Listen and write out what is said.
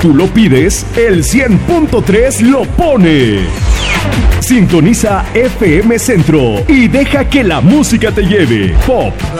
tú lo pides, el 100.3 lo pone. Sintoniza FM Centro y deja que la música te lleve. Pop,